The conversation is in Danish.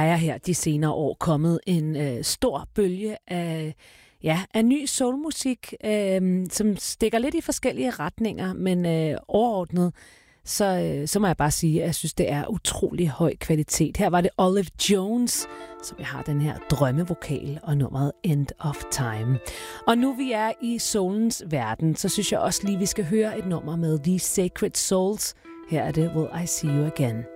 er her de senere år kommet en stor bølge af ny soulmusik, som stikker lidt i forskellige retninger, men overordnet, så må jeg bare sige, at jeg synes, det er utrolig høj kvalitet. Her var det Olive Jones, som jeg har den her drømmevokal og nummeret End of Time. Og nu vi er i soulens verden, så synes jeg også lige, vi skal høre et nummer med The Sacred Souls. Her er det Will I See You Again.